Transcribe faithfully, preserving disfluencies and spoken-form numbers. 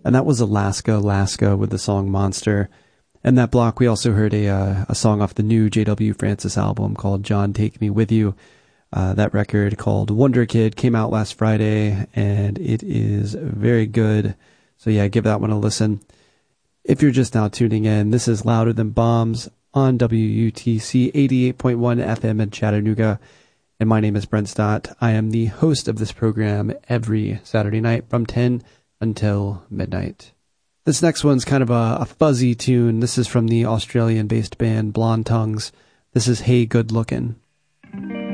And that was Alaska, Alaska with the song Monster. And that block, we also heard a uh, a song off the new J W Francis album called John Take Me With You. Uh, that record called Wonder Kid came out last Friday, and it is very good. So yeah, give that one a listen. If you're just now tuning in, this is Louder Than Bombs on W U T C eighty-eight point one F M in Chattanooga. And my name is Brent Stott. I am the host of this program every Saturday night from ten until midnight. This next one's kind of a, a fuzzy tune. This is from the Australian-based band Blonde Tongues. This is Hey Good Lookin'.